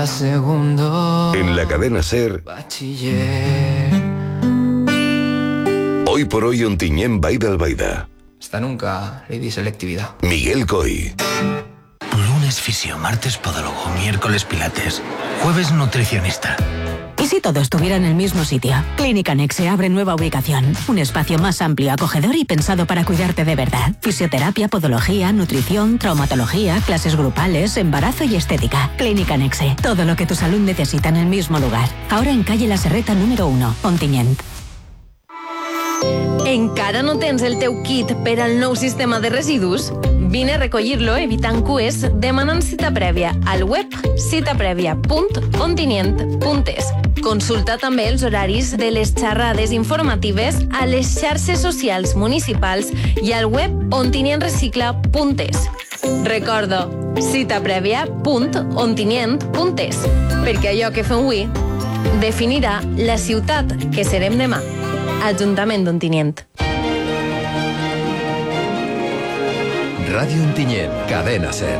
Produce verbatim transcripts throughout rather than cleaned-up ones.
Segundo. En la cadena SER. Bachiller. Hoy por hoy Ontinyent Baida Albaida. Hasta nunca le di selectividad. Miguel Coy. Lunes fisio, martes podólogo, miércoles pilates, jueves nutricionista. ¿Y si todo estuviera en el mismo sitio? Clínica Nexe abre nueva ubicación. Un espacio más amplio, acogedor y pensado para cuidarte de verdad. Fisioterapia, podología, nutrición, traumatología, clases grupales, embarazo y estética. Clínica Nexe. Todo lo que tu salud necesita en el mismo lugar. Ahora en calle La Serreta número uno, Ontinyent. Encara no tens el teu kit per al nou sistema de residus? Vine a recollir-lo evitant cues demanant cita prèvia al web cita prèvia punt ontinyent punt es. Consulta també els horaris de les xerrades informatives a les xarxes socials municipals i al web ontinyent recicla punt es. Recordo, cita prèvia punt ontinyent punt es, perquè allò que fem avui definirà la ciutat que serem demà. Ajuntament d'Ontinyent. Ràdio Ontinyent, cadena SER.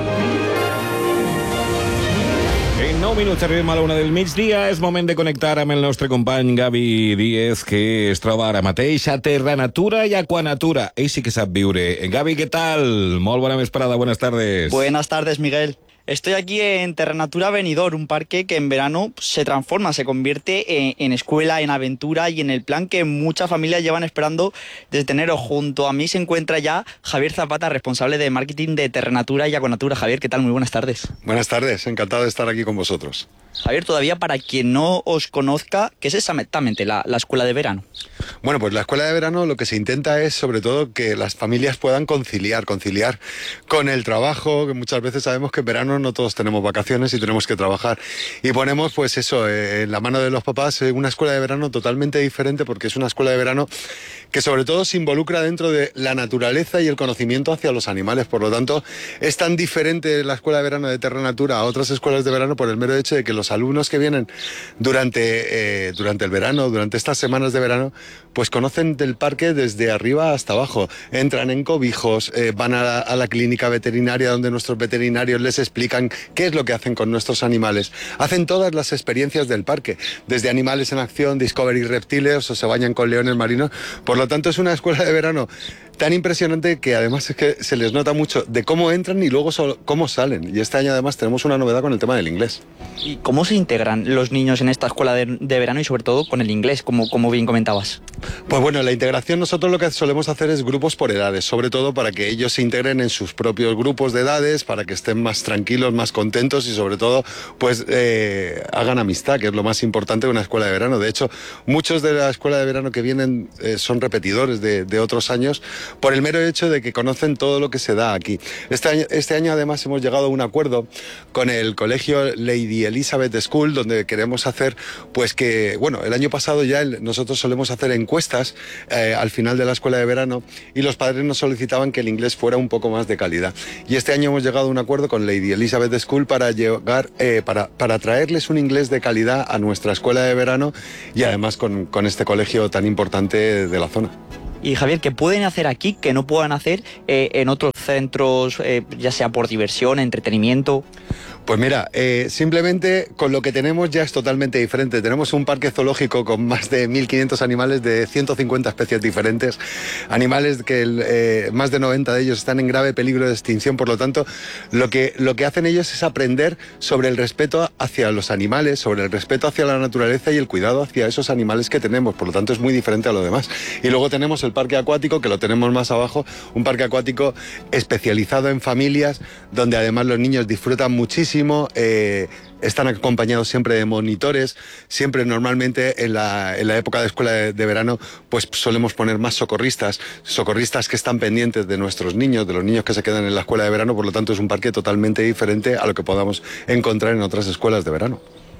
En nou minuts arribem a la una del migdia. És moment de connectar amb el nostre company Gavi Díez, que es troba ara mateix a Terra Natura i Aquanatura. Ell sí que sap viure. Gavi, què tal? Molt bona vesprada, buenas tardes. Buenas tardes, Miguel. Estoy aquí en Terranatura Benidorm, un parque que en verano se transforma, se convierte en, en escuela, en aventura y en el plan que muchas familias llevan esperando desde enero. Junto a mí se encuentra ya Javier Zapata, responsable de marketing de Terranatura y Aquanatura. Javier, ¿qué tal? Muy buenas tardes. Buenas tardes, encantado de estar aquí con vosotros. Javier, todavía para quien no os conozca, ¿qué es exactamente la, la escuela de verano? Bueno, pues la escuela de verano lo que se intenta es sobre todo que las familias puedan conciliar, conciliar con el trabajo, que muchas veces sabemos que en verano no todos tenemos vacaciones y tenemos que trabajar. Y ponemos pues eso, eh, en la mano de los papás, eh, una escuela de verano totalmente diferente, porque es una escuela de verano que sobre todo se involucra dentro de la naturaleza y el conocimiento hacia los animales. Por lo tanto, es tan diferente la escuela de verano de Terranatura a otras escuelas de verano por el mero hecho de que los alumnos que vienen durante, eh, durante el verano, durante estas semanas de verano, pues conocen del parque desde arriba hasta abajo. Entran en cobijos, eh, van a la, a la clínica veterinaria donde nuestros veterinarios les explican qué es lo que hacen con nuestros animales. Hacen todas las experiencias del parque, desde animales en acción, Discovery reptiles, o se bañan con leones marinos. Por lo tanto, es una escuela de verano tan impresionante que además es que se les nota mucho de cómo entran y luego so- cómo salen. Y este año además tenemos una novedad con el tema del inglés. ¿Y cómo se integran los niños en esta escuela de, de verano y sobre todo con el inglés, como, como bien comentabas? Pues bueno, la integración nosotros lo que solemos hacer es grupos por edades, sobre todo para que ellos se integren en sus propios grupos de edades, para que estén más tranquilos, más contentos y sobre todo pues eh, hagan amistad, que es lo más importante de una escuela de verano. De hecho, muchos de la escuela de verano que vienen eh, son repetidores de, de otros años por el mero hecho de que conocen todo lo que se da aquí. Este año, este año además hemos llegado a un acuerdo con el colegio Lady Elizabeth School, donde queremos hacer pues que, bueno, el año pasado ya el, nosotros solemos hacer encuestas eh, al final de la escuela de verano y los padres nos solicitaban que el inglés fuera un poco más de calidad. Y este año hemos llegado a un acuerdo con Lady Elizabeth School para llegar, eh, para, para traerles un inglés de calidad a nuestra escuela de verano y además con, con este colegio tan importante de la zona. Y Javier, ¿qué pueden hacer aquí que no puedan hacer eh, en otros centros, eh, ya sea por diversión, entretenimiento? Pues mira, eh, simplemente con lo que tenemos ya es totalmente diferente. Tenemos un parque zoológico con más de mil quinientos animales de ciento cincuenta especies diferentes, animales que el, eh, más de noventa de ellos están en grave peligro de extinción. Por lo tanto, lo que, lo que hacen ellos es aprender sobre el respeto hacia los animales, sobre el respeto hacia la naturaleza y el cuidado hacia esos animales que tenemos. Por lo tanto, es muy diferente a lo demás. Y luego tenemos el parque acuático, que lo tenemos más abajo, un parque acuático especializado en familias, donde además los niños disfrutan muchísimo. Eh, están acompañados siempre de monitores, siempre normalmente en la, en la época de escuela de, de verano pues solemos poner más socorristas, socorristas que están pendientes de nuestros niños, de los niños que se quedan en la escuela de verano. Por lo tanto es un parque totalmente diferente a lo que podamos encontrar en otras escuelas de verano.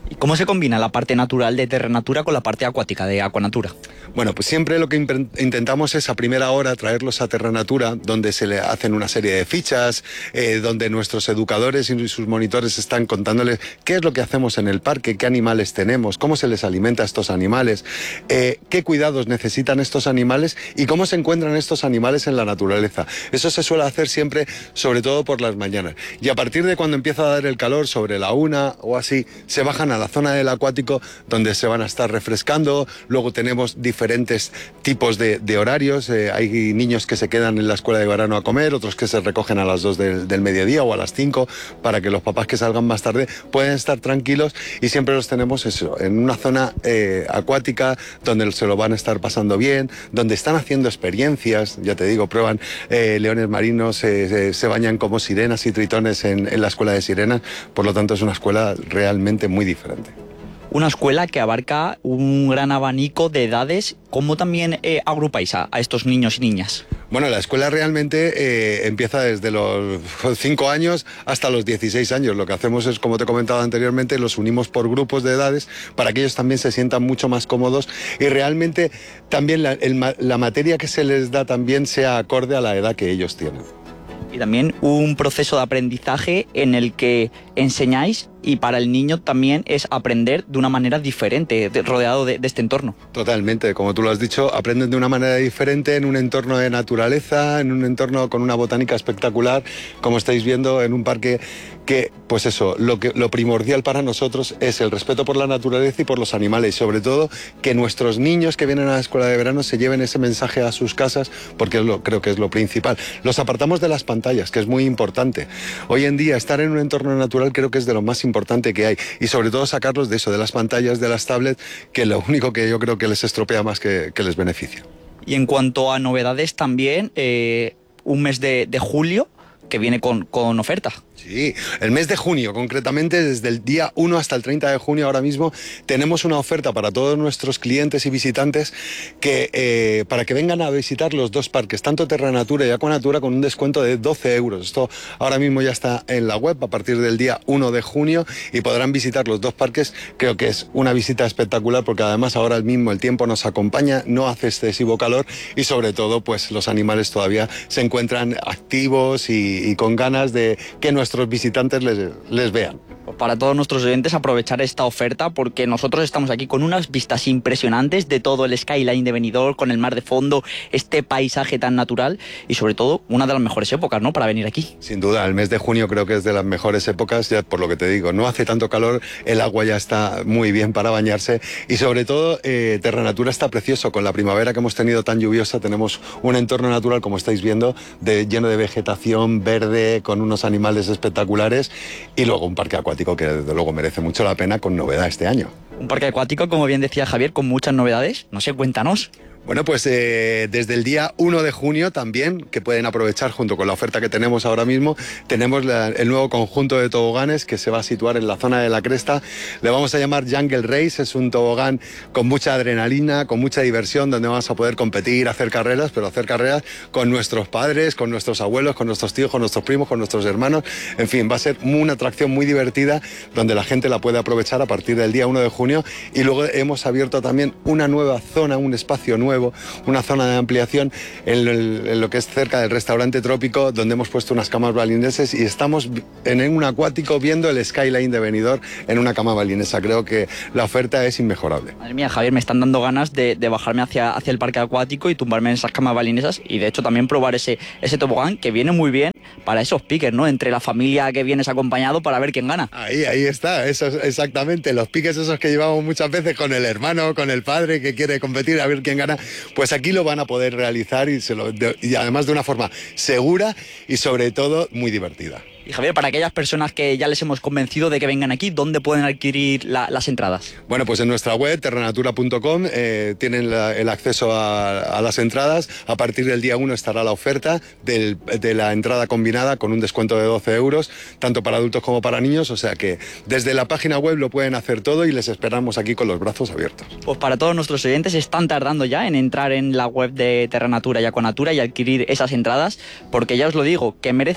¿Y cómo se combina la parte natural de Terranatura con la parte acuática de Aquanatura? Bueno, pues siempre lo que intentamos es a primera hora traerlos a Terranatura, donde se le hacen una serie de fichas, eh, donde nuestros educadores y sus monitores están contándoles qué es lo que hacemos en el parque, qué animales tenemos, cómo se les alimenta a estos animales, eh, qué cuidados necesitan estos animales y cómo se encuentran estos animales en la naturaleza. Eso se suele hacer siempre, sobre todo por las mañanas. Y a partir de cuando empieza a dar el calor, sobre la una o así, se bajan a la zona del acuático donde se van a estar refrescando. Luego tenemos diferentes tipos de, de horarios. Eh, hay niños que se quedan en la escuela de verano a comer, otros que se recogen a las dos del, del mediodía o a las cinco para que los papás que salgan más tarde puedan estar tranquilos, y siempre los tenemos eso, en una zona eh, acuática donde se lo van a estar pasando bien, donde están haciendo experiencias, ya te digo, prueban eh, leones marinos, eh, se, se bañan como sirenas y tritones en, en la escuela de sirenas. Por lo tanto es una escuela realmente muy diferente. Una escuela que abarca un gran abanico de edades. ¿Cómo también eh, agrupáis a, a estos niños y niñas? Bueno, la escuela realmente eh, empieza desde los cinco años hasta los dieciséis años. Lo que hacemos es, como te he comentado anteriormente, los unimos por grupos de edades para que ellos también se sientan mucho más cómodos y realmente también la, el, la materia que se les da también sea acorde a la edad que ellos tienen. Y también un proceso de aprendizaje en el que enseñáis, y para el niño también es aprender de una manera diferente, de, rodeado de, de este entorno. Totalmente, como tú lo has dicho, aprenden de una manera diferente en un entorno de naturaleza, en un entorno con una botánica espectacular, como estáis viendo en un parque que, pues eso, lo, que, lo primordial para nosotros es el respeto por la naturaleza y por los animales, y sobre todo que nuestros niños que vienen a la escuela de verano se lleven ese mensaje a sus casas, porque es lo, creo que es lo principal. Los apartamos de las pantallas, que es muy importante. Hoy en día estar en un entorno natural creo que es de lo más importante importante que hay, y sobre todo sacarlos de eso, de las pantallas, de las tablets, que es lo único que yo creo que les estropea más que, que les beneficia. Y en cuanto a novedades también, eh, un mes de, de julio que viene con, con oferta. Sí, el mes de junio, concretamente desde el día uno hasta el treinta de junio ahora mismo, tenemos una oferta para todos nuestros clientes y visitantes que, eh, para que vengan a visitar los dos parques, tanto Terranatura y Aquanatura, con un descuento de doce euros. Esto ahora mismo ya está en la web a partir del día uno de junio y podrán visitar los dos parques. Creo que es una visita espectacular porque además ahora mismo el tiempo nos acompaña, no hace excesivo calor y sobre todo pues los animales todavía se encuentran activos y, y con ganas de que nuestros nuestros visitantes les, les vean. Para todos nuestros oyentes, aprovechar esta oferta porque nosotros estamos aquí con unas vistas impresionantes de todo el skyline de Benidorm, con el mar de fondo, este paisaje tan natural y sobre todo una de las mejores épocas, ¿no?, para venir aquí. Sin duda, el mes de junio creo que es de las mejores épocas, ya por lo que te digo, no hace tanto calor, el agua ya está muy bien para bañarse y sobre todo eh, Terranatura está precioso. Con la primavera que hemos tenido tan lluviosa tenemos un entorno natural, como estáis viendo, de, lleno de vegetación verde, con unos animales espectaculares y luego un parque acuático que desde luego merece mucho la pena, con novedad este año. Un parque acuático, como bien decía Javier, con muchas novedades. No sé, cuéntanos. Bueno, pues eh, desde el día uno de junio también, que pueden aprovechar junto con la oferta que tenemos ahora mismo, tenemos la, el nuevo conjunto de toboganes que se va a situar en la zona de la cresta. Le vamos a llamar Jungle Race, es un tobogán con mucha adrenalina, con mucha diversión, donde vamos a poder competir, hacer carreras, pero hacer carreras con nuestros padres, con nuestros abuelos, con nuestros tíos, con nuestros primos, con nuestros hermanos. En fin, va a ser una atracción muy divertida donde la gente la puede aprovechar a partir del día uno de junio. Y luego hemos abierto también una nueva zona, un espacio nuevo, una zona de ampliación en lo, en lo que es cerca del restaurante Trópico, donde hemos puesto unas camas balineses y estamos en un acuático viendo el skyline de Benidorm en una cama balinesa. Creo que la oferta es inmejorable. Madre mía, Javier, me están dando ganas de, de bajarme hacia, hacia el parque acuático y tumbarme en esas camas balinesas y de hecho también probar ese, ese tobogán que viene muy bien para esos piques, ¿no?, entre la familia que vienes acompañado para ver quién gana. Ahí, ahí está, eso es exactamente, los piques esos que llevamos muchas veces con el hermano, con el padre que quiere competir a ver quién gana. Pues aquí lo van a poder realizar y, se lo, de, y además de una forma segura y sobre todo muy divertida. Y Javier, para aquellas personas que ya les hemos convencido de que vengan aquí, ¿dónde pueden adquirir la, las entradas? Bueno, pues en nuestra web, terranatura punto com, eh, tienen la, el acceso a, a las entradas. A partir del día uno estará la oferta del, de la entrada combinada con un descuento de doce euros, tanto para adultos como para niños. O sea que desde la página web lo pueden hacer todo y les esperamos aquí con los brazos abiertos. Pues para todos nuestros oyentes, están tardando ya en entrar en la web de Terranatura y Aquanatura y adquirir esas entradas, porque ya os lo digo, que merece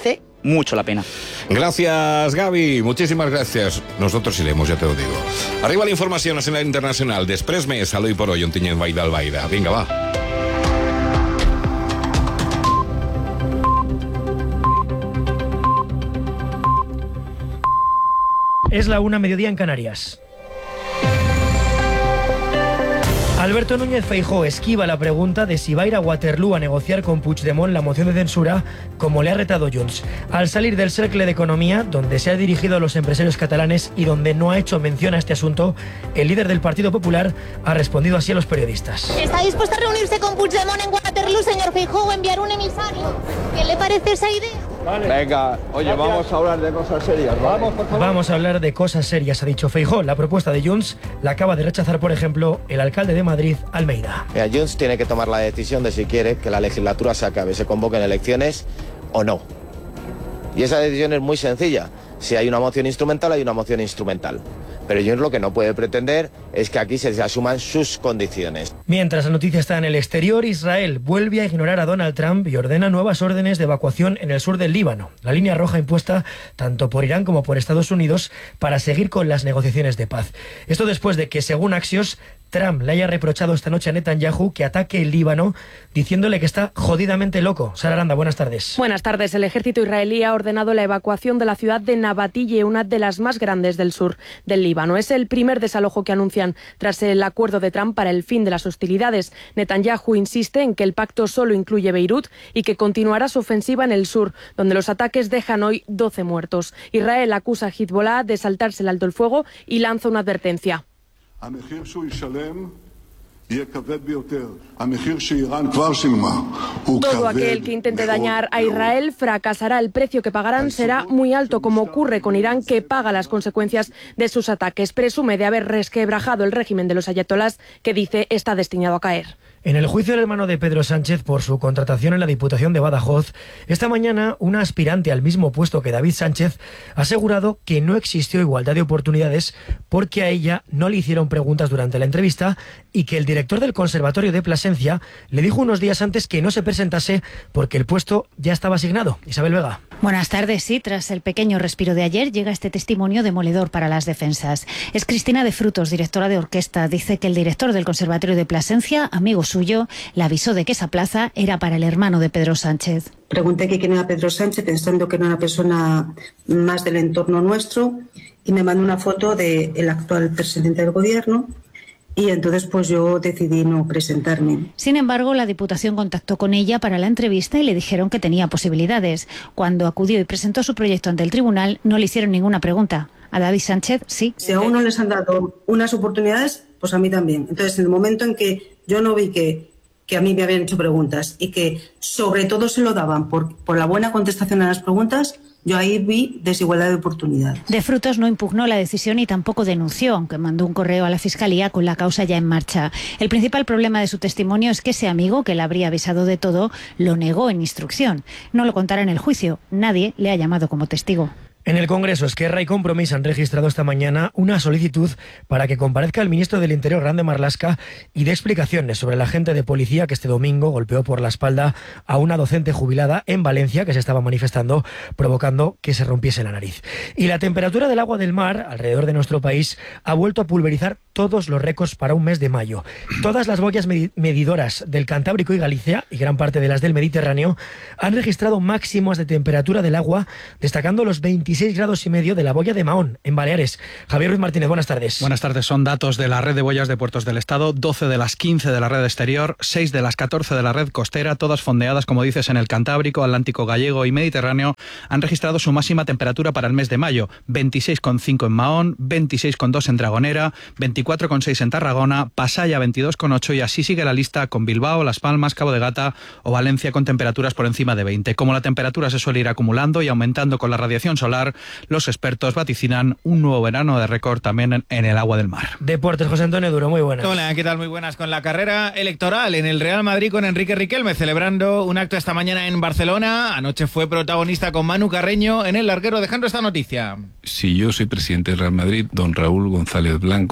mucho la pena. Gracias, Gaby. Muchísimas gracias. Nosotros iremos, ya te lo digo. Arriba la información nacional e internacional. Després més, a l'Hoy por Hoy, Ontinyent Vall d'Albaida. Vinga, va. Es la una, mediodía en Canarias. Alberto Núñez Feijóo esquiva la pregunta de si va a ir a Waterloo a negociar con Puigdemont la moción de censura, como le ha retado Junts. Al salir del Cercle de Economía, donde se ha dirigido a los empresarios catalanes y donde no ha hecho mención a este asunto, el líder del Partido Popular ha respondido así a los periodistas. ¿Está dispuesto a reunirse con Puigdemont en Waterloo, señor Feijóo, o enviar un emisario? ¿Qué le parece esa idea? Vale. Venga, oye, gracias. Vamos a hablar de cosas serias, ¿vale? Vamos, por favor. Vamos a hablar de cosas serias, ha dicho Feijóo. La propuesta de Junts la acaba de rechazar, por ejemplo, el alcalde de Madrid, Almeida. Mira, Junts tiene que tomar la decisión de si quiere que la legislatura se acabe, se convoquen elecciones o no. Y esa decisión es muy sencilla. Si hay una moción instrumental, hay una moción instrumental. Pero Junts lo que no puede pretender es que aquí se asuman sus condiciones. Mientras la noticia está en el exterior, Israel vuelve a ignorar a Donald Trump y ordena nuevas órdenes de evacuación en el sur del Líbano, la línea roja impuesta tanto por Irán como por Estados Unidos para seguir con las negociaciones de paz. Esto después de que, según Axios, Trump le haya reprochado esta noche a Netanyahu que ataque el Líbano, diciéndole que está jodidamente loco. Sara Aranda, buenas tardes. Buenas tardes. El ejército israelí ha ordenado la evacuación de la ciudad de Nabatille, una de las más grandes del sur del Líbano. Es el primer desalojo que anuncian tras el acuerdo de Trump para el fin de las hostilidades. Netanyahu insiste en que el pacto solo incluye Beirut y que continuará su ofensiva en el sur, donde los ataques dejan hoy doce muertos. Israel acusa a Hezbollah de saltarse el alto el fuego y lanza una advertencia. Todo aquel que intente dañar a Israel fracasará. El precio que pagarán será muy alto, como ocurre con Irán, que paga las consecuencias de sus ataques. Presume de haber resquebrajado el régimen de los ayatolás, que dice está destinado a caer. En el juicio del hermano de Pedro Sánchez por su contratación en la Diputación de Badajoz, esta mañana una aspirante al mismo puesto que David Sánchez ha asegurado que no existió igualdad de oportunidades porque a ella no le hicieron preguntas durante la entrevista y que el director del Conservatorio de Plasencia le dijo unos días antes que no se presentase porque el puesto ya estaba asignado. Isabel Vega. Buenas tardes. Sí, tras el pequeño respiro de ayer llega este testimonio demoledor para las defensas. Es Cristina de Frutos, directora de orquesta. Dice que el director del Conservatorio de Plasencia, amigo suyo, le avisó de que esa plaza era para el hermano de Pedro Sánchez. Pregunté que quién era Pedro Sánchez, pensando que era una persona más del entorno nuestro, y me mandó una foto del actual presidente del gobierno. Y entonces pues yo decidí no presentarme. Sin embargo, la Diputación contactó con ella para la entrevista y le dijeron que tenía posibilidades. Cuando acudió y presentó su proyecto ante el tribunal, no le hicieron ninguna pregunta. A David Sánchez, sí. Si a uno les han dado unas oportunidades, pues a mí también. Entonces, en el momento en que yo no vi que, que a mí me habían hecho preguntas y que sobre todo se lo daban por, por la buena contestación a las preguntas, yo ahí vi desigualdad de oportunidad. De Frutos no impugnó la decisión y tampoco denunció, aunque mandó un correo a la Fiscalía con la causa ya en marcha. El principal problema de su testimonio es que ese amigo, que le habría avisado de todo, lo negó en instrucción. No lo contará en el juicio. Nadie le ha llamado como testigo. En el Congreso, Esquerra y Compromís han registrado esta mañana una solicitud para que comparezca el ministro del Interior, Grande Marlaska, y dé explicaciones sobre el agente de policía que este domingo golpeó por la espalda a una docente jubilada en Valencia que se estaba manifestando, provocando que se rompiese la nariz. Y la temperatura del agua del mar alrededor de nuestro país ha vuelto a pulverizar todos los récords para un mes de mayo. Todas las boyas medidoras del Cantábrico y Galicia, y gran parte de las del Mediterráneo, han registrado máximos de temperatura del agua, destacando los veintiséis grados y medio de la boya de Mahón, en Baleares. Javier Ruiz Martínez, buenas tardes. Buenas tardes. Son datos de la red de boyas de puertos del Estado, doce de las quince de la red exterior, seis de las catorce de la red costera, todas fondeadas, como dices, en el Cantábrico, Atlántico Gallego y Mediterráneo, han registrado su máxima temperatura para el mes de mayo, veintiséis coma cinco en Mahón, veintiséis coma dos en Dragonera, veinticuatro coma seis en Tarragona, Pasaya veintidós coma ocho y así sigue la lista con Bilbao, Las Palmas, Cabo de Gata o Valencia con temperaturas por encima de veinte. Como la temperatura se suele ir acumulando y aumentando con la radiación solar, los expertos vaticinan un nuevo verano de récord también en, en el agua del mar. Deportes, José Antonio Duro, muy buenas. Hola, ¿qué tal? Muy buenas. Con la carrera electoral en el Real Madrid con Enrique Riquelme celebrando un acto esta mañana en Barcelona. Anoche fue protagonista con Manu Carreño en el larguero, dejando esta noticia. Si yo soy presidente del Real Madrid, don Raúl González Blanco será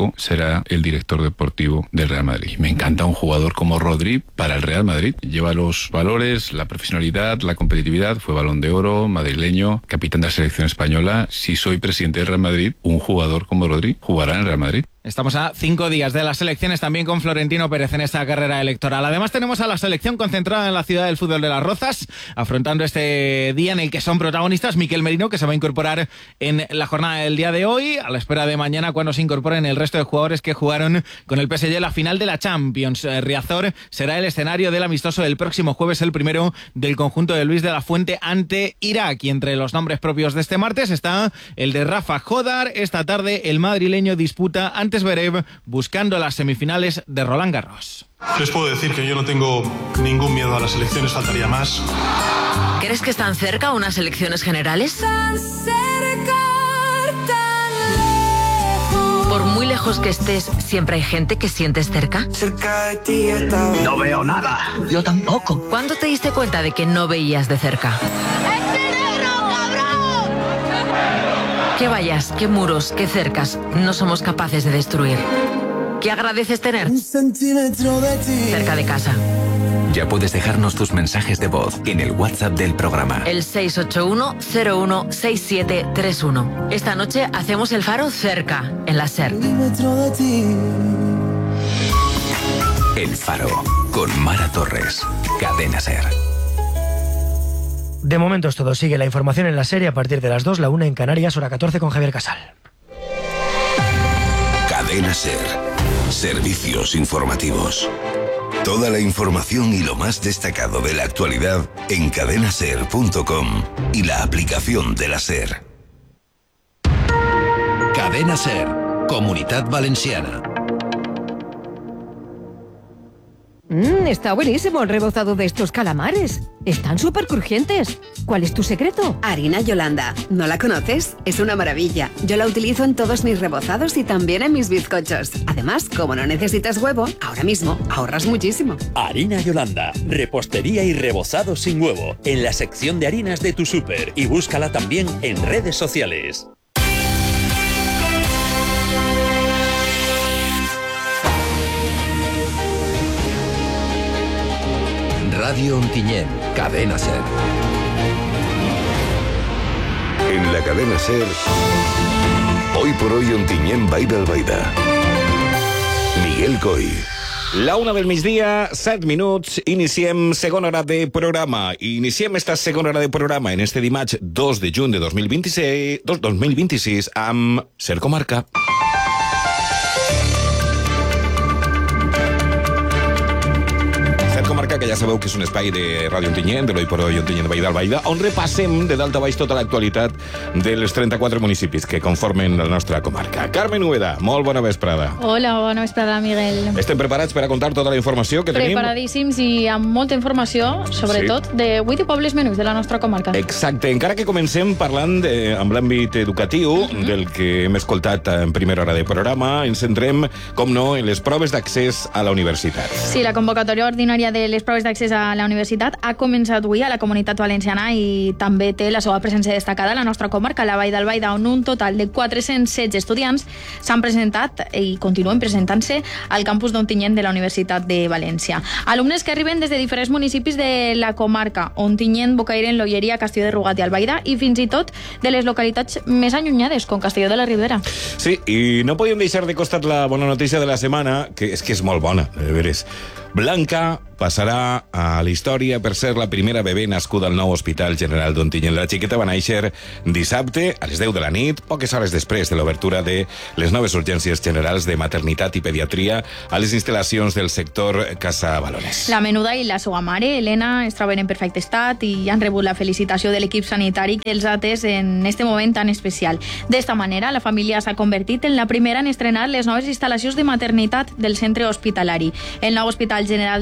era el director deportivo del Real Madrid. Me encanta un jugador como Rodri para el Real Madrid. Lleva los valores, la profesionalidad, la competitividad, fue Balón de Oro, madrileño, capitán de la selección española. Si soy presidente del Real Madrid, un jugador como Rodri jugará en el Real Madrid. Estamos a cinco días de las elecciones también con Florentino Pérez en esta carrera electoral. Además tenemos a la selección concentrada en la ciudad del fútbol de Las Rozas, afrontando este día en el que son protagonistas Miquel Merino, que se va a incorporar en la jornada del día de hoy, a la espera de mañana cuando se incorporen el resto de jugadores que jugaron con el P S G la final de la Champions. Riazor será el escenario del amistoso del próximo jueves, el primero del conjunto de Luis de la Fuente ante Irak. Y entre los nombres propios de este martes está el de Rafa Jodar. Esta tarde el madrileño disputa ante Zverev buscando las semifinales de Roland Garros. Les puedo decir que yo no tengo ningún miedo a las elecciones, faltaría más. ¿Crees que están cerca unas elecciones generales? Tan cerca, tan lejos. Por muy lejos que estés, ¿siempre hay gente que sientes cerca? Cerca de ti está... No veo nada. Yo tampoco. ¿Cuándo te diste cuenta de que no veías de cerca? ¿Qué vallas, qué muros, qué cercas no somos capaces de destruir? ¿Qué agradeces tener? Un centímetro de ti. Cerca de casa. Ya puedes dejarnos tus mensajes de voz en el WhatsApp del programa. El seis ocho uno cero uno seis siete tres uno. Esta noche hacemos el faro cerca, en la SER. El Faro, con Mara Torres. Cadena SER. De momento es todo. Sigue la información en la serie a partir de las dos, la una en Canarias, hora catorce con Javier Casal. Cadena SER. Servicios informativos. Toda la información y lo más destacado de la actualidad en cadena ser punto com y la aplicación de la SER. Cadena SER, Comunitat Valenciana. Mmm, está buenísimo el rebozado de estos calamares. Están súper crujientes. ¿Cuál es tu secreto? Harina Yolanda. ¿No la conoces? Es una maravilla. Yo la utilizo en todos mis rebozados y también en mis bizcochos. Además, como no necesitas huevo, ahora mismo ahorras muchísimo. Harina Yolanda. Repostería y rebozado sin huevo. En la sección de harinas de tu súper. Y búscala también en redes sociales. Radio Ontinyent, Cadena SER. En la Cadena SER, hoy por hoy Ontinyent Vall d'Albaida. Miguel Coy. La una del migdia, set minuts, iniciem segona hora de programa. Iniciem esta segona hora de programa en este dimarts dos de juny de dos mil vint-i-sis, dos mil vint-i-sis amb SER Comarca. Comarca, que ja sabeu que és un espai de Ràdio Ontinyent, de l'Hoy por Hoy Ontinyent Vall d'Albaida, on repassem de dalt a baix tota l'actualitat dels trenta-quatre municipis que conformen la nostra comarca. Carmen Ueda, molt bona vesprada. Hola, bona vesprada, Miguel. Estem preparats per a contar tota la informació que tenim? Preparadíssims i amb molta informació, sobretot, sí, de vuit pobles menús de la nostra comarca. Exacte, encara que comencem parlant de, amb l'àmbit educatiu, mm-hmm, del que hem escoltat en primera hora de programa, ens centrem, com no, en les proves d'accés a la universitat. Sí, la convocatòria ordinària de les proves d'accés a la universitat ha començat avui a la Comunitat Valenciana i també té la seva presència destacada a la nostra comarca, la Vall d'Albaida, on un total de quatre-cents setze estudiants s'han presentat i continuen presentant-se al campus d'Ontinyent de la Universitat de València. Alumnes que arriben des de diferents municipis de la comarca, Ontinyent, Bocairent, L'Olleria, Castelló de Rugat i Albaida, i fins i tot de les localitats més allunyades, com Castelló de la Ribera. Sí, i no podíem deixar de costat la bona notícia de la setmana, que és que és molt bona, de veres. Blanca passarà a la història per ser la primera bebè nascuda al nou Hospital General d'Ontinyent. La xiqueta va néixer dissabte a les deu de la nit, poques hores després de l'obertura de les noves urgències generals de maternitat i pediatria a les instal·lacions del sector Casa Balones. La menuda i la seva mare, Helena, es troben en perfecte estat i han rebut la felicitació de l'equip sanitari que els ha atès en este moment tan especial. D'esta manera, la família s'ha convertit en la primera en estrenar les noves instal·lacions de maternitat del centre hospitalari. El nou Hospital General d'Ontinyent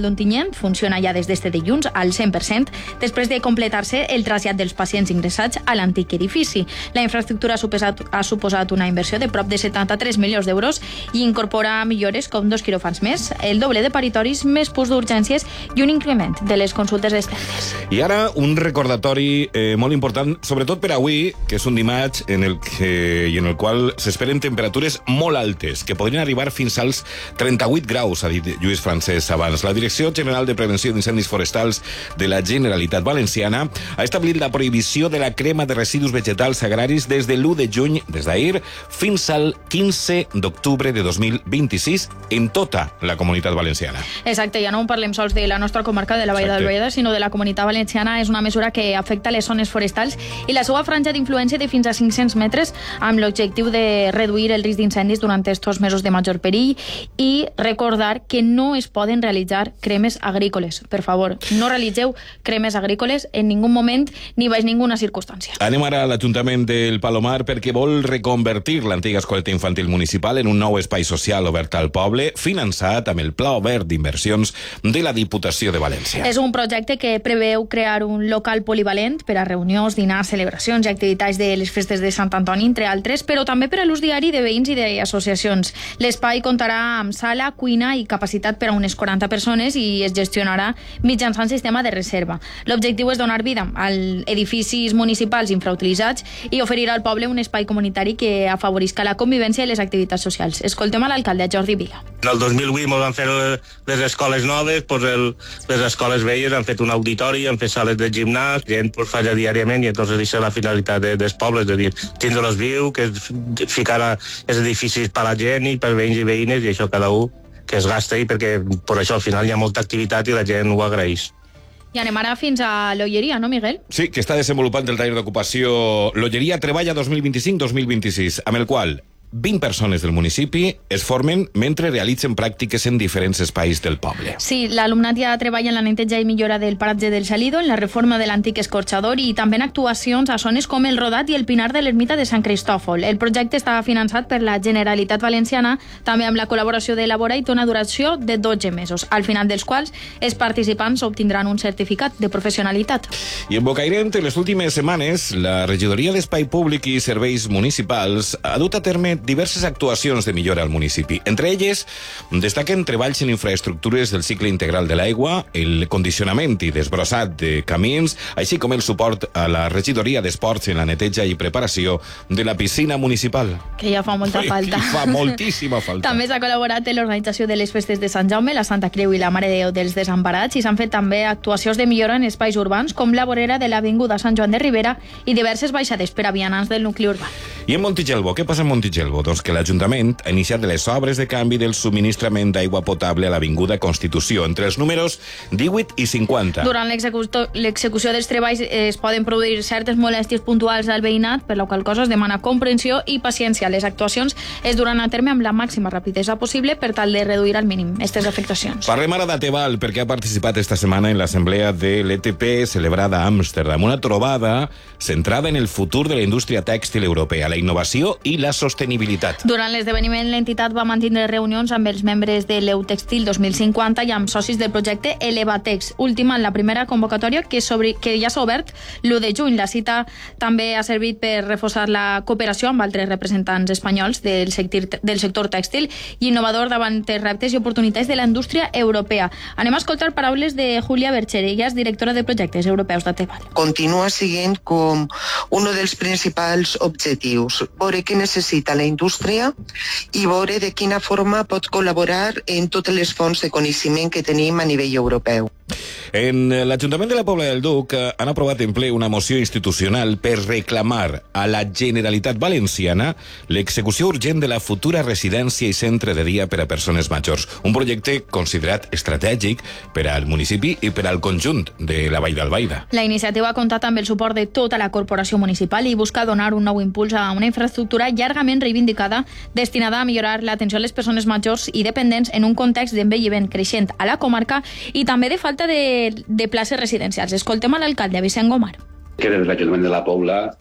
Treballant funciona ja des d'este dilluns al cent per cent, després de completar-se el trasllat dels pacients ingressats a l'antic edifici. La infraestructura ha suposat, ha suposat una inversió de prop de setanta-tres milions d'euros i incorpora millores com dos quiròfans més, el doble de paritoris, més punts d'urgències i un increment de les consultes externes. I ara un recordatori eh, molt important, sobretot per avui, que és un dimarts en el, que, i en el qual s'esperen temperatures molt altes, que podrien arribar fins als trenta-vuit graus, ha dit Lluís Francesc abans. La Direcció General de Prevenció d'Incendis Forestals de la Generalitat Valenciana ha establit la prohibició de la crema de residus vegetals agraris des de l'u de juny, des d'ahir, fins al quinze d'octubre de dos mil vint-i-sis en tota la Comunitat Valenciana. Exacte, ja no parlem sols de la nostra comarca de la Vall d'Albaida, sinó de la Comunitat Valenciana. És una mesura que afecta les zones forestals i la seva franja d'influència de fins a cinc-cents metres, amb l'objectiu de reduir el risc d'incendis durant estos mesos de major perill i recordar que no es poden realitzar cremes agrícoles. Per favor, no realitzeu cremes agrícoles en ningú moment ni baix ninguna circumstància. Anem ara a l'Ajuntament del Palomar perquè vol reconvertir l'antiga escoleta infantil municipal en un nou espai social obert al poble, finançat amb el Pla Obert d'Inversions de la Diputació de València. És un projecte que preveu crear un local polivalent per a reunions, dinars, celebracions i activitats de les festes de Sant Antoni, entre altres, però també per a l'ús diari de veïns i d'associacions. L'espai comptarà amb sala, cuina i capacitat per a unes quaranta persones i es gestionarà mitjançant sistema de reserva. L'objectiu és donar vida als edificis municipals infrautilitzats i oferir al poble un espai comunitari que afavorisca la convivència i les activitats socials. Escoltem a l'alcalde Jordi Vila. El dos mil vuit ens van fer les escoles noves, doncs el, les escoles velles han fet un auditori, han fet sales de gimnàs, gent pues, falla diàriament i entonces això és la finalitat de, dels pobles, és a dir, tindre-los viu, que és ficar a, els edificis per a la gent i per veïns i veïnes i això cada un que es gasta i perquè per això al final hi ha molta activitat i la gent ho agraeix. I anem ara fins a l'Olleria, no, Miguel? Sí, que està desenvolupant el taller d'ocupació l'Olleria Treballa dos mil vint-i-cinc dos mil vint-i-sis, amb el qual vint persones del municipi es formen mentre realitzen pràctiques en diferents espais del poble. Sí, l'alumnat ja treballa en la neteja i millora del paratge del Salido, en la reforma de l'antic escorxador i també en actuacions a zones com el Rodat i el Pinar de l'Ermita de Sant Cristòfol. El projecte està finançat per la Generalitat Valenciana, també amb la col·laboració de Labora i té una duració de dotze mesos, al final dels quals els participants obtindran un certificat de professionalitat. I en Bocairent, en les últimes setmanes, la Regidoria d'Espai Públic i Serveis Municipals ha dut a terme diverses actuacions de millora al municipi. Entre elles, destaquen treballs en infraestructures del cicle integral de l'aigua, el condicionament i desbrossat de camins, així com el suport a la regidoria d'esports en la neteja i preparació de la piscina municipal. Que ja fa molta falta. Fa moltíssima falta. També s'ha col·laborat en l'organització de les festes de Sant Jaume, la Santa Creu i la Mare de Déu dels Desemparats i s'han fet també actuacions de millora en espais urbans com la vorera de l'Avinguda Sant Joan de Ribera i diverses baixades per a vianants del nucli urbà. I en Montigelvo, què passa en Montigelvo? Doncs que l'Ajuntament ha iniciat les obres de canvi del subministrament d'aigua potable a l'Avinguda Constitució, entre els números divuit i cinquanta. Durant l'execució dels treballs es poden produir certes molèsties puntuals al veïnat, per la qual cosa es demana comprensió i paciència. Les actuacions es duran a terme amb la màxima rapidesa possible per tal de reduir al mínim aquestes afectacions. Parlem ara d'Ateval, perquè ha participat esta setmana en l'assemblea de l'E T P celebrada a Amsterdam, una trobada centrada en el futur de la indústria tèxtil europea, la innovació i la sostenibilitat. Durant l'esdeveniment, l'entitat va mantenir reunions amb els membres de l'Eutextil dos mil cinquanta i amb socis del projecte Elevatex, última en la primera convocatòria que, sobre, que ja s'ha obert l'u de juny. La cita també ha servit per reforçar la cooperació amb altres representants espanyols del sector, del sector tèxtil i innovador davant els reptes i oportunitats de la indústria europea. Anem a escoltar paraules de Julia Bercher, ella és directora de projectes europeus d'Ateval. Continua sent com un dels principals objectius, veure què necessita la indústria i veure de quina forma pot col·laborar en totes les fonts de coneixement que tenim a nivell europeu. En l'Ajuntament de la Pobla del Duc han aprovat en ple una moció institucional per reclamar a la Generalitat Valenciana l'execució urgent de la futura residència i centre de dia per a persones majors. Un projecte considerat estratègic per al municipi i per al conjunt de la Vall d'Albaida. La iniciativa ha comptat amb el suport de tota la corporació municipal i busca donar un nou impuls a una infraestructura llargament reivindicada destinada a millorar l'atenció a les persones majors i dependents en un context d'envelliment creixent a la comarca i també de falta de, de places residencials. Escoltem a l'alcalde Vicent Gomar. Que des de l'Ajuntament de la Pobla